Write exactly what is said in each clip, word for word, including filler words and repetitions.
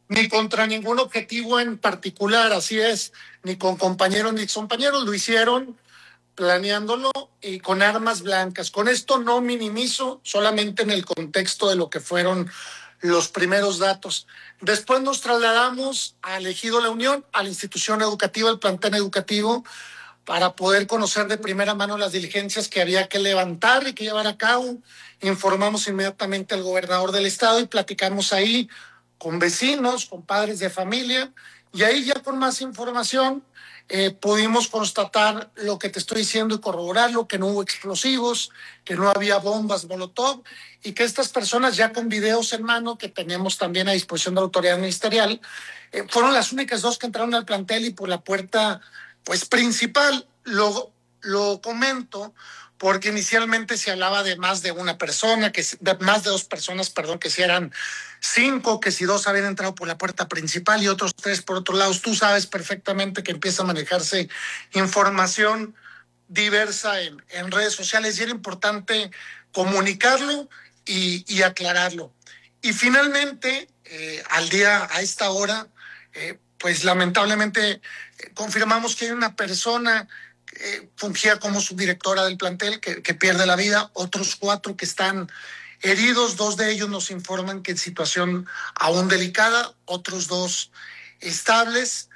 Ni contra ningún objetivo en particular, así es, ni con compañeros ni excompañeros, lo hicieron planeándolo y con armas blancas. Con esto no minimizo, solamente en el contexto de lo que fueron los primeros datos. Después nos trasladamos al Ejido La Unión, a la institución educativa, el plantel educativo, para poder conocer de primera mano las diligencias que había que levantar y que llevar a cabo. Informamos inmediatamente al gobernador del estado y platicamos ahí con vecinos, con padres de familia, y ahí ya con más información eh, pudimos constatar lo que te estoy diciendo y corroborarlo, que no hubo explosivos, que no había bombas Molotov, y que estas personas ya con videos en mano que tenemos también a disposición de la autoridad ministerial, eh, fueron las únicas dos que entraron al plantel y por la puerta pues principal. Lo, lo comento porque inicialmente se hablaba de más de una persona, que de más de dos personas, perdón, que si eran cinco, que si dos habían entrado por la puerta principal y otros tres por otro lado. Tú sabes perfectamente que empieza a manejarse información diversa en, en redes sociales y era importante comunicarlo y, y aclararlo. Y finalmente, eh, al día, a esta hora, eh, pues lamentablemente eh, confirmamos que hay una persona que fungía como subdirectora del plantel que, que pierde la vida, otros cuatro que están heridos, dos de ellos nos informan que en situación aún delicada, otros dos estables,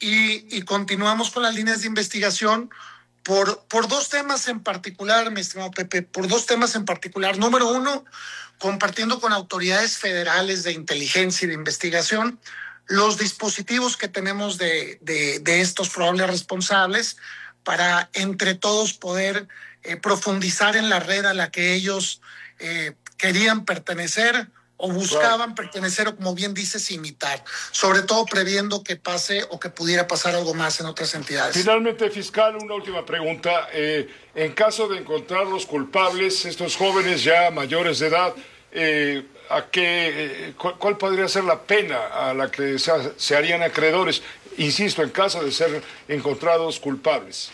y, y continuamos con las líneas de investigación por, por dos temas en particular, mi estimado Pepe, por dos temas en particular. Número uno, compartiendo con autoridades federales de inteligencia y de investigación los dispositivos que tenemos de, de, de estos probables responsables para entre todos poder eh, profundizar en la red a la que ellos eh, querían pertenecer o buscaban claro. pertenecer o, como bien dices, imitar, sobre todo previendo que pase o que pudiera pasar algo más en otras entidades. Finalmente, fiscal, una última pregunta. Eh, en caso de encontrar los culpables, estos jóvenes ya mayores de edad, eh, ¿a qué, eh, cuál, ¿cuál podría ser la pena a la que se, se harían acreedores? Insisto, en caso de ser encontrados culpables.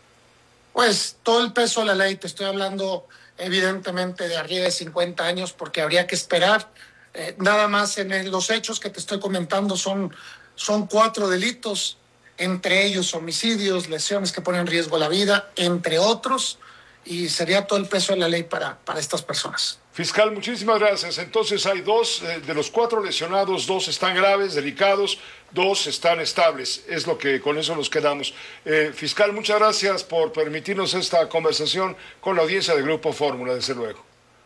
Pues todo el peso de la ley, te estoy hablando evidentemente de arriba de cincuenta años, porque habría que esperar. Eh, nada más en el, los hechos que te estoy comentando son, son cuatro delitos, entre ellos homicidios, lesiones que ponen en riesgo la vida, entre otros, y sería todo el peso de la ley para, para estas personas. Fiscal, muchísimas gracias. Entonces hay dos, eh, de los cuatro lesionados, dos están graves, delicados, dos están estables. Es lo que con eso nos quedamos. Eh, fiscal, muchas gracias por permitirnos esta conversación con la audiencia de Grupo Fórmula, desde luego.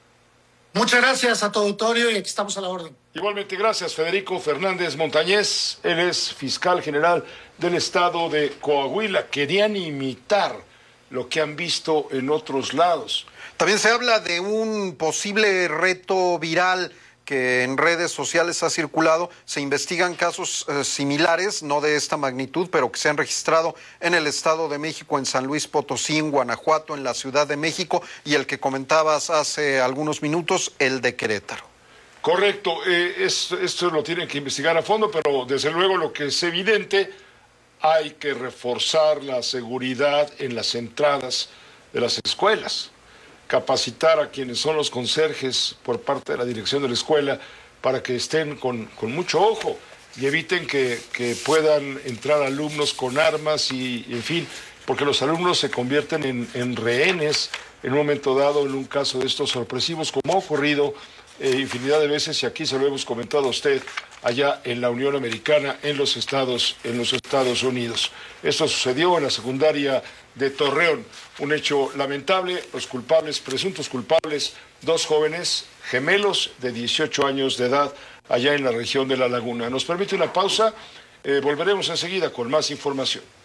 Muchas gracias a tu auditorio y aquí estamos a la orden. Igualmente, gracias, Federico Fernández Montañez. Él es fiscal general del estado de Coahuila. Querían imitar lo que han visto en otros lados. También se habla de un posible reto viral que en redes sociales ha circulado. Se investigan casos eh, similares, no de esta magnitud, pero que se han registrado en el Estado de México, en San Luis Potosí, en Guanajuato, en la Ciudad de México, y el que comentabas hace algunos minutos, el de Querétaro. Correcto, eh, es, esto lo tienen que investigar a fondo, pero desde luego lo que es evidente, hay que reforzar la seguridad en las entradas de las escuelas, capacitar a quienes son los conserjes por parte de la dirección de la escuela para que estén con, con mucho ojo y eviten que, que puedan entrar alumnos con armas y, en fin, porque los alumnos se convierten en, en rehenes en un momento dado, en un caso de estos sorpresivos, como ha ocurrido eh, infinidad de veces, y aquí se lo hemos comentado a usted, allá en la Unión Americana, en los Estados, en los Estados Unidos. Esto sucedió en la secundaria de Torreón, un hecho lamentable. Los culpables, presuntos culpables, dos jóvenes gemelos de dieciocho años de edad, allá en la región de La Laguna. Nos permite una pausa, eh, volveremos enseguida con más información.